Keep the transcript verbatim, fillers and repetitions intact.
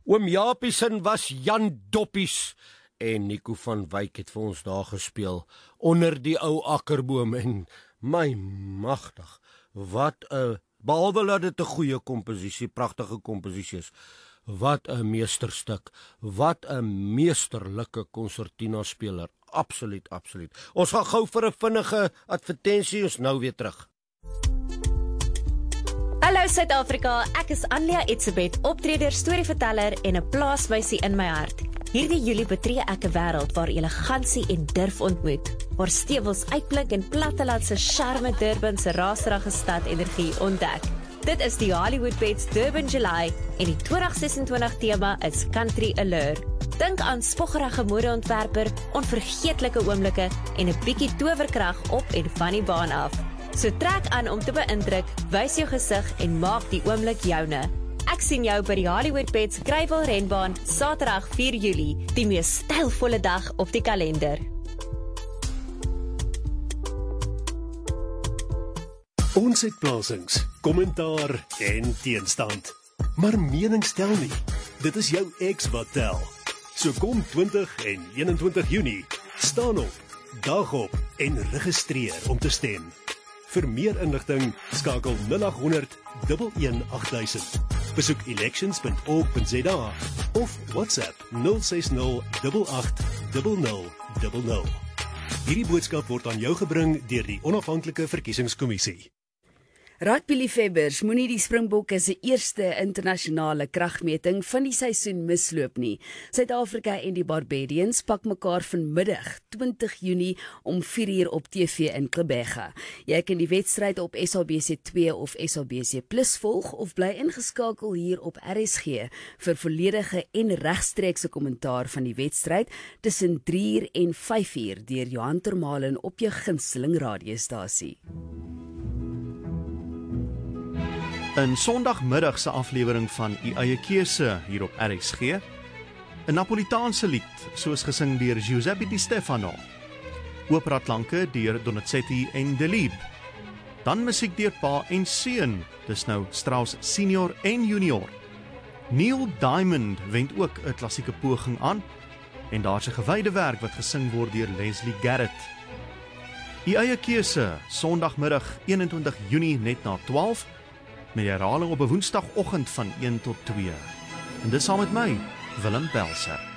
Oom Japie sin was Jan Doppies en Nico van Wyk het vir ons daar gespeel onder die ou akkerboom en my magtig, wat 'n behalwe dat dit 'n goeie komposisie, pragtige komposisie is, wat 'n meesterstuk, wat 'n meesterlike konsertina speler, absoluut, absoluut. Ons gaan gou vir 'n vinnige advertensie, ons nou weer terug. Hallo Suid-Afrika, ek is Anlia Etzebeth, optreder, storieverteller en 'n plaasmeisie in my hart. Hierdie Julie betree ek 'n wêreld waar elegansie en durf ontmoet, waar stewels uitblink en plattelandse charme Durban se raserige stad energie ontdek. Dit is die Hollywood Pets Durban July en die twintig sesentwintig tema is Country Allure. Dink aan spoggerige modeontwerper, onvergeetlike oomblikke en 'n bietjie towerkrag op en van die baan af. So trek aan om te beïndruk, wys jou gesig en maak die oomblik joune. Ek sien jou by die Hollywood Pets Greyville renbaan Saterdag vier Julie, die mees stylvolle dag op die kalender. Ons het plasings, kommentaar en teenstand. Maar menings tel nie. Dit is jou ex wat tel. So kom twintig en eenentwintig Junie, staan op, dag op en registreer om te stem. Vir meer inligting skakel nul agt honderd, een een agt duisend. Besoek elections punt org punt za of WhatsApp nul ses nul agt agt nul nul nul nul. Hierdie boodskap word aan jou gebring deur die Onafhanklike Verkiesingskommissie. Rugbyliefhebbers moenie die Springbokke se eerste internasionale kragmeting van die seisoen misloop nie. Suid-Afrika en die Barbadians pak mekaar vanmiddag twintig Junie om vier uur op T V in Gqeberha. Jy kan die wedstryd op S A B C twee of S A B C Plus volg of bly ingeskakel hier op R S G vir volledige en regstreekse kommentaar van die wedstryd tussen drie uur en vyf uur deur Johan Termalen op jou gunsteling radiostasie. In Sondagmiddag se aflewering van U Eie Keuse hier op R S G, 'n Napolitaanse lied soos gesing deur Giuseppe Di Stefano, operaklanke deur Donizetti en Delibes, dan musiek deur pa en seun, dis nou Strauss senior en junior. Neil Diamond wend ook 'n klassieke poging aan en daar's 'n gewyde werk wat gesing word deur Leslie Garrett. U Eie Keuse, Sondagmiddag eenentwintig Junie net na twaalf, met die herhaling op 'n woensdagoggend van een tot twee. En dis saam met my, Willem Pelser.